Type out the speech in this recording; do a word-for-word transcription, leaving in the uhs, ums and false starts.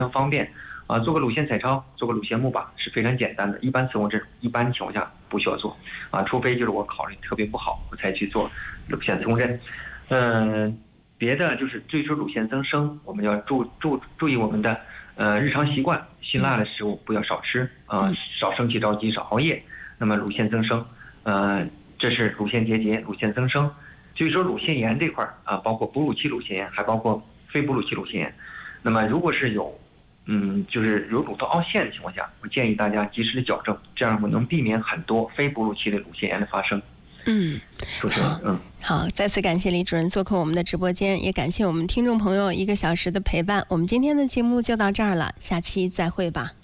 方便啊，做个乳腺彩超，做个乳腺钼靶是非常简单的。一般死亡这种一般情况下不需要做啊，除非就是我考虑特别不好，我才去做乳腺重振。嗯、呃，别的就是追求乳腺增生，我们要注注注意我们的呃日常习惯，辛辣的食物不要少吃啊、呃，少生气着急，少熬夜。那么乳腺增生，呃，这是乳腺结节、乳腺增生。所以说乳腺炎这块啊，包括哺乳期乳腺炎，还包括非哺乳期乳腺炎。那么如果是有嗯，就是有乳头凹陷的情况下，我建议大家及时的矫正，这样我能避免很多非哺乳期的乳腺炎的发生。 嗯，好， 嗯， 好，再次感谢李主任做客我们的直播间，也感谢我们听众朋友一个小时的陪伴。我们今天的节目就到这儿了，下期再会吧。